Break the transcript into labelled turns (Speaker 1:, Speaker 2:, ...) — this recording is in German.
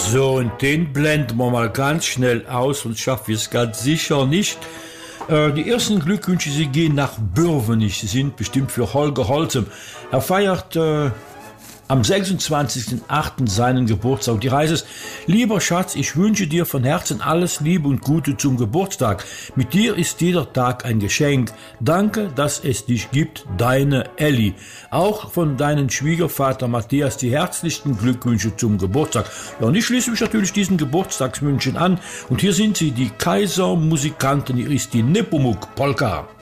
Speaker 1: So, und den blenden wir mal ganz schnell aus und schaffen es ganz sicher nicht. Die ersten Glückwünsche, sie gehen nach Bürvenich. Sie sind bestimmt für Holger Holzem. Er feiert am 26.08. seinen Geburtstag. Die Reise ist: Lieber Schatz, ich wünsche dir von Herzen alles Liebe und Gute zum Geburtstag. Mit dir ist jeder Tag ein Geschenk. Danke, dass es dich gibt, deine Elli. Auch von deinem Schwiegervater Matthias die herzlichsten Glückwünsche zum Geburtstag. Ja, und ich schließe mich natürlich diesen Geburtstagswünschen an. Und hier sind sie, die Kaisermusikanten. Hier ist die Nepomuk Polka.